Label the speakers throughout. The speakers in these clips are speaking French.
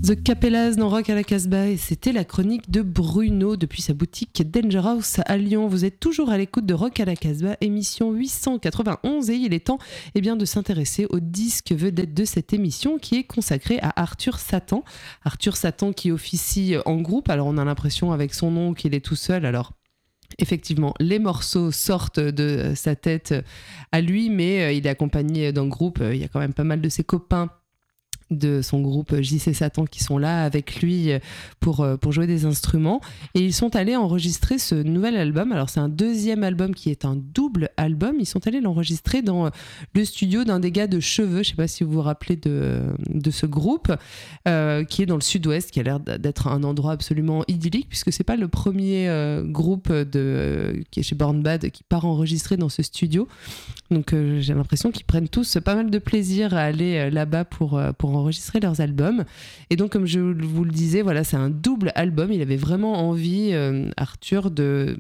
Speaker 1: The Capellas dans Rock à la Casbah et c'était la chronique de Bruno depuis sa boutique Danger House à Lyon. Vous êtes toujours à l'écoute de Rock à la Casbah, émission 891 et il est temps de s'intéresser au disque vedette de cette émission qui est consacré à Arthur Satan. Arthur Satan qui officie en groupe, alors on a l'impression avec son nom qu'il est tout seul, alors effectivement, les morceaux sortent de sa tête à lui, mais il est accompagné d'un groupe, il y a quand même pas mal de ses copains de son groupe JC Satan qui sont là avec lui pour jouer des instruments et ils sont allés enregistrer ce nouvel album. Alors c'est un deuxième album qui est un double album. Ils sont allés l'enregistrer dans le studio d'un des gars de Cheveux, je sais pas si vous vous rappelez de ce groupe qui est dans le sud-ouest, qui a l'air d'être un endroit absolument idyllique puisque c'est pas le premier groupe qui est chez Born Bad qui part enregistrer dans ce studio. Donc j'ai l'impression qu'ils prennent tous pas mal de plaisir à aller là-bas pour enregistrer leurs albums. Et donc, comme je vous le disais, voilà, c'est un double album. Il avait vraiment envie, Arthur, de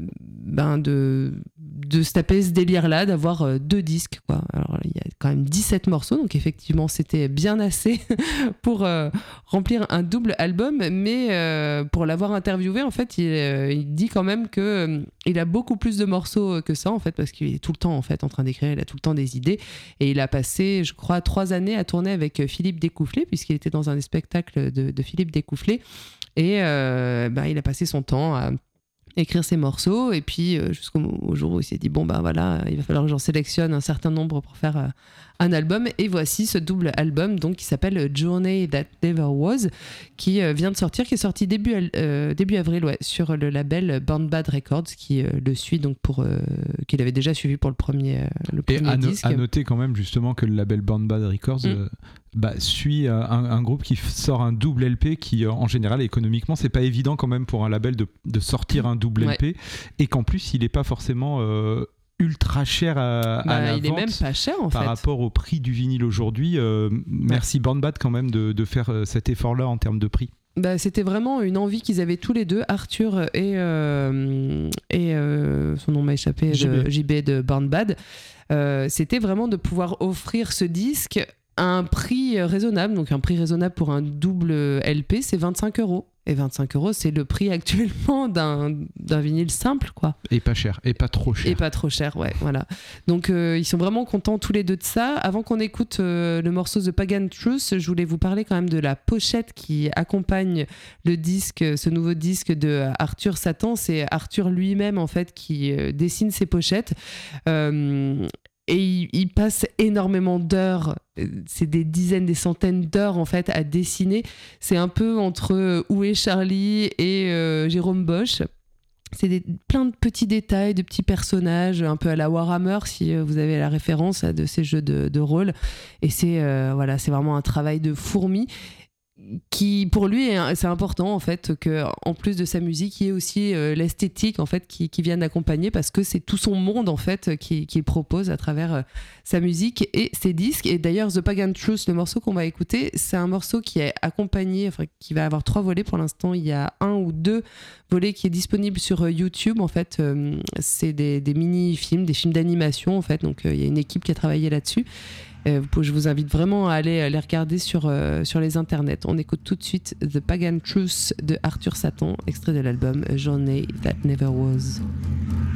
Speaker 1: se taper ce délire-là, d'avoir deux disques, quoi. Alors, il y a quand même 17 morceaux, donc effectivement, c'était bien assez pour remplir un double album. Mais pour l'avoir interviewé, en fait, il dit quand même que il a beaucoup plus de morceaux que ça, en fait, parce qu'il est tout le temps, en fait, en train d'écrire. Il a tout le temps des idées. Et il a passé, je crois, 3 années à tourner avec Philippe Découfflé, puisqu'il était dans un des spectacles de Philippe Découfflé. Et il a passé son temps à écrire ses morceaux. Et puis, jusqu'au jour où il s'est dit, bon, voilà, il va falloir que j'en sélectionne un certain nombre pour faire un album. Et voici ce double album donc, qui s'appelle Journey That Never Was, qui vient de sortir, qui est sorti début avril sur le label Born Bad Records, qui le suit donc qu'il avait déjà suivi pour le premier disque.
Speaker 2: À noter quand même justement que le label Born Bad Records suit un groupe qui sort un double LP qui en général économiquement c'est pas évident quand même pour un label de sortir un double LP et qu'en plus il est pas forcément ultra cher à la
Speaker 1: il
Speaker 2: vente,
Speaker 1: est même pas cher en
Speaker 2: par
Speaker 1: fait
Speaker 2: rapport au prix du vinyle aujourd'hui. Merci Born Bad quand même de faire cet effort là en termes de prix.
Speaker 1: C'était vraiment une envie qu'ils avaient tous les deux, Arthur et son nom m'a échappé, JB de Born Bad. C'était vraiment de pouvoir offrir ce disque à un prix raisonnable. Donc un prix raisonnable pour un double LP, c'est 25€. Et 25€, c'est le prix actuellement d'un vinyle simple, quoi.
Speaker 2: Et pas cher, et pas trop cher.
Speaker 1: Et pas trop cher, ouais, voilà. Donc ils sont vraiment contents tous les deux de ça. Avant qu'on écoute le morceau The Pagan Truth, je voulais vous parler quand même de la pochette qui accompagne le disque, ce nouveau disque de Arthur Satan. C'est Arthur lui-même, en fait, qui dessine ses pochettes. Et il passe énormément d'heures, c'est des dizaines, des centaines d'heures en fait à dessiner. C'est un peu entre Où est Charlie et Jérôme Bosch. C'est plein de petits détails, de petits personnages, un peu à la Warhammer si vous avez la référence de ces jeux de rôle. Et c'est vraiment un travail de fourmi. Qui pour lui c'est important en fait que en plus de sa musique il y ait aussi l'esthétique en fait qui vienne accompagner, parce que c'est tout son monde en fait qu'il propose à travers sa musique et ses disques. Et d'ailleurs The Pagan Truth, le morceau qu'on va écouter, c'est un morceau qui est accompagné, qui va avoir 3 volets pour l'instant. Il y a 1 ou 2 volets qui est disponible sur YouTube en fait. C'est des mini-films, des films d'animation en fait, donc il y a une équipe qui a travaillé là-dessus. Je vous invite vraiment à aller les regarder sur les internets. On écoute tout de suite The Pagan Truth de Arthur Satan, extrait de l'album Journey That Never Was.